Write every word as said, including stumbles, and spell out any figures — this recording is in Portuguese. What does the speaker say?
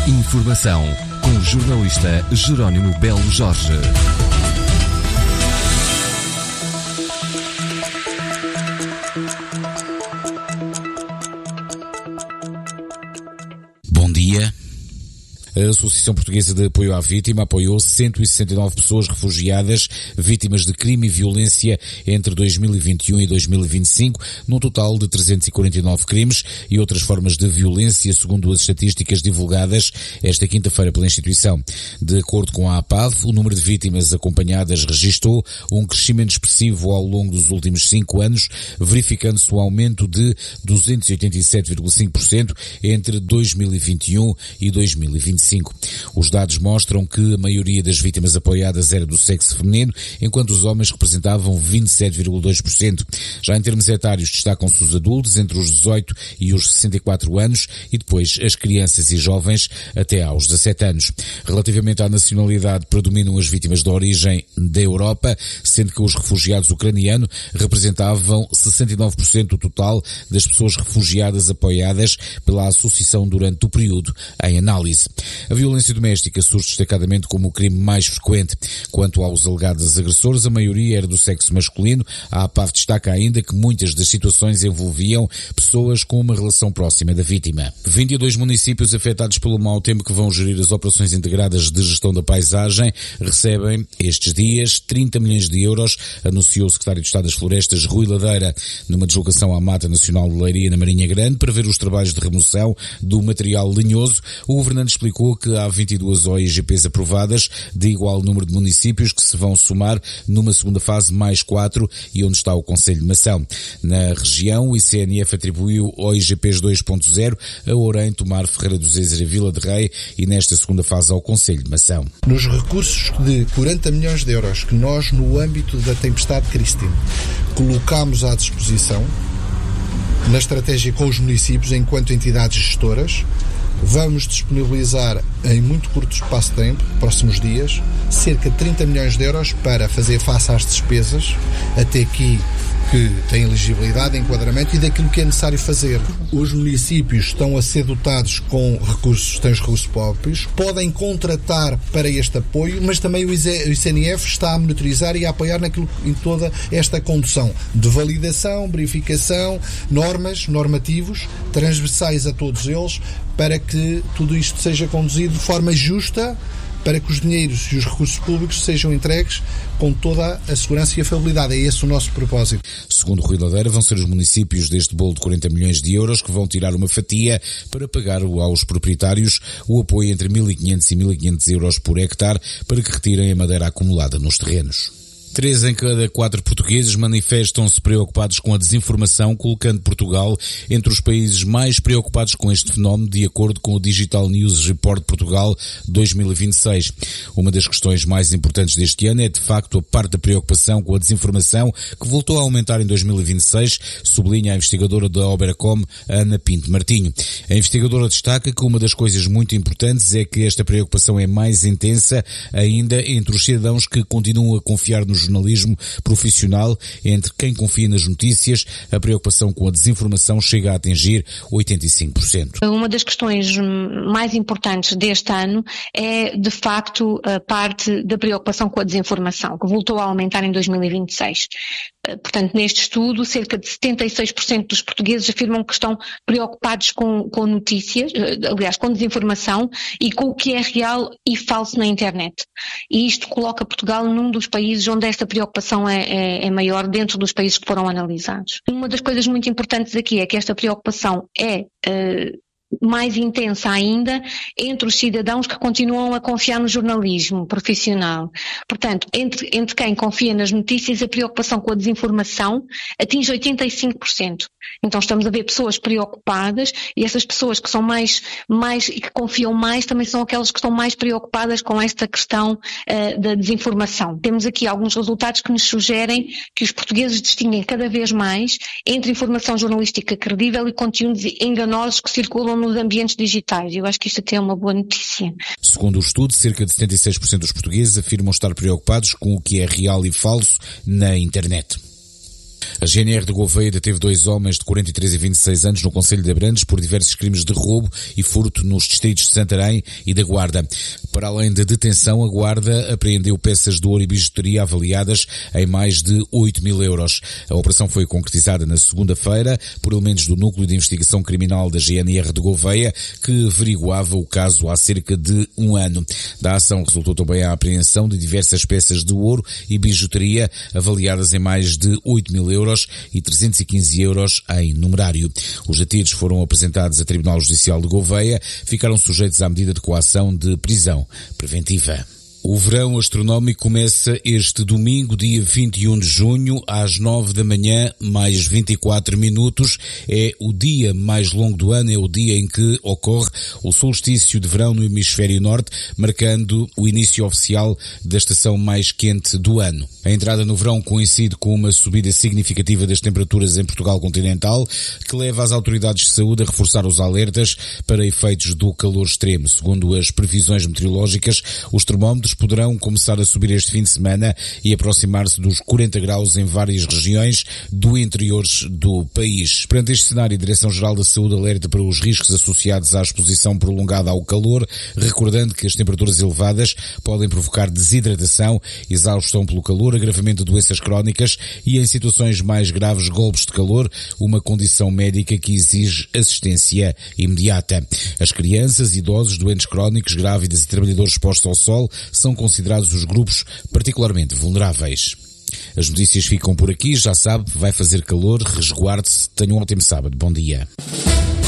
Informação com o jornalista Jerónimo Belo Jorge. Bom dia. A Associação Portuguesa de Apoio à Vítima apoiou cento e sessenta e nove pessoas refugiadas vítimas de crime e violência entre dois mil e vinte e um e dois mil e vinte e cinco, num total de trezentos e quarenta e nove crimes e outras formas de violência, segundo as estatísticas divulgadas esta quinta-feira pela instituição. De acordo com a APAV, o número de vítimas acompanhadas registrou um crescimento expressivo ao longo dos últimos cinco anos, verificando-se um aumento de duzentos e oitenta e sete vírgula cinco por cento entre dois mil e vinte e um e dois mil e vinte e cinco. Os dados mostram que a maioria das vítimas apoiadas era do sexo feminino, enquanto os homens representavam vinte e sete vírgula dois por cento. Já em termos etários, destacam-se os adultos entre os dezoito e os sessenta e quatro anos e depois as crianças e jovens até aos dezassete anos. Relativamente à nacionalidade, predominam as vítimas de origem da Europa, sendo que os refugiados ucranianos representavam sessenta e nove por cento do total das pessoas refugiadas apoiadas pela associação durante o período em análise. A violência doméstica surge destacadamente como o crime mais frequente. Quanto aos alegados agressores, a maioria era do sexo masculino. A APAV destaca ainda que muitas das situações envolviam pessoas com uma relação próxima da vítima. vinte e dois municípios afetados pelo mau tempo que vão gerir as operações integradas de gestão da paisagem recebem estes dias trinta milhões de euros, anunciou o secretário de Estado das Florestas, Rui Ladeira, numa deslocação à Mata Nacional de Leiria, na Marinha Grande, para ver os trabalhos de remoção do material lenhoso. O governante explicou que há vinte e duas O I G Ps aprovadas, de igual número de municípios, que se vão somar numa segunda fase mais quatro, e onde está o Conselho de Mação. Na região, o I C N F atribuiu O I G Ps dois ponto zero a Ourém, Tomar, Ferreira do Zézer e Vila de Rei, e nesta segunda fase ao Conselho de Mação. Nos recursos de quarenta milhões de euros que nós, no âmbito da tempestade Christine, colocámos à disposição, na estratégia com os municípios, enquanto entidades gestoras, vamos disponibilizar em muito curto espaço de tempo, próximos dias, cerca de trinta milhões de euros para fazer face às despesas, até aqui que têm elegibilidade, enquadramento e daquilo que é necessário fazer. Os municípios estão a ser dotados com recursos, têm os recursos próprios, podem contratar para este apoio, mas também o I C N F está a monitorizar e a apoiar naquilo, em toda esta condução de validação, verificação, normas, normativos, transversais a todos eles, para que tudo isto seja conduzido de forma justa, para que os dinheiros e os recursos públicos sejam entregues com toda a segurança e a fiabilidade. É esse o nosso propósito. Segundo Rui Ladeira, vão ser os municípios deste bolo de quarenta milhões de euros que vão tirar uma fatia para pagar aos proprietários o apoio entre mil e quinhentos e mil e quinhentos euros por hectare para que retirem a madeira acumulada nos terrenos. Três em cada quatro portugueses manifestam-se preocupados com a desinformação, colocando Portugal entre os países mais preocupados com este fenómeno, de acordo com o Digital News Report Portugal dois mil e vinte e seis. Uma das questões mais importantes deste ano é, de facto, a parte da preocupação com a desinformação, que voltou a aumentar em dois mil e vinte e seis, sublinha a investigadora da Oberacom, Ana Pinto Martinho. A investigadora destaca que uma das coisas muito importantes é que esta preocupação é mais intensa ainda entre os cidadãos que continuam a confiar nos jornalismo profissional. Entre quem confia nas notícias, a preocupação com a desinformação chega a atingir oitenta e cinco por cento. Uma das questões mais importantes deste ano é, de facto, a parte da preocupação com a desinformação, que voltou a aumentar em dois mil e vinte e seis. Portanto, neste estudo, cerca de setenta e seis por cento dos portugueses afirmam que estão preocupados com, com notícias, aliás, com desinformação e com o que é real e falso na internet. E isto coloca Portugal num dos países onde esta preocupação é, é, é maior dentro dos países que foram analisados. Uma das coisas muito importantes aqui é que esta preocupação é uh, mais intensa ainda entre os cidadãos que continuam a confiar no jornalismo profissional. Portanto, entre, entre quem confia nas notícias, a preocupação com a desinformação atinge oitenta e cinco por cento. Então estamos a ver pessoas preocupadas, e essas pessoas que são mais, mais e que confiam mais também são aquelas que estão mais preocupadas com esta questão uh, da desinformação. Temos aqui alguns resultados que nos sugerem que os portugueses distinguem cada vez mais entre informação jornalística credível e conteúdos enganosos que circulam nos ambientes digitais. Eu acho que isto até é uma boa notícia. Segundo o estudo, cerca de setenta e seis por cento dos portugueses afirmam estar preocupados com o que é real e falso na internet. A G N R de Gouveia deteve dois homens de quarenta e três e vinte e seis anos no concelho de Abrantes por diversos crimes de roubo e furto nos distritos de Santarém e da Guarda. Para além da detenção, a Guarda apreendeu peças de ouro e bijuteria avaliadas em mais de oito mil euros. A operação foi concretizada na segunda-feira por elementos do Núcleo de Investigação Criminal da G N R de Gouveia, que averiguava o caso há cerca de um ano. Da ação resultou também a apreensão de diversas peças de ouro e bijuteria avaliadas em mais de oito mil euros e trezentos e quinze euros em numerário. Os detidos foram apresentados a Tribunal Judicial de Gouveia, ficaram sujeitos à medida de coação de prisão preventiva. O verão astronómico começa este domingo, dia vinte e um de junho, às nove da manhã, mais vinte e quatro minutos. É o dia mais longo do ano, é o dia em que ocorre o solstício de verão no hemisfério norte, marcando o início oficial da estação mais quente do ano. A entrada no verão coincide com uma subida significativa das temperaturas em Portugal continental, que leva as autoridades de saúde a reforçar os alertas para efeitos do calor extremo. Segundo as previsões meteorológicas, os termómetros poderão começar a subir este fim de semana e aproximar-se dos quarenta graus em várias regiões do interior do país. Perante este cenário, a Direção-Geral da Saúde alerta para os riscos associados à exposição prolongada ao calor, recordando que as temperaturas elevadas podem provocar desidratação, exaustão pelo calor, agravamento de doenças crónicas e, em situações mais graves, golpes de calor, uma condição médica que exige assistência imediata. As crianças, idosos, doentes crónicos, grávidas e trabalhadores expostos ao sol são considerados os grupos particularmente vulneráveis. As notícias ficam por aqui, já sabe, vai fazer calor, resguarde-se, tenha um ótimo sábado, bom dia.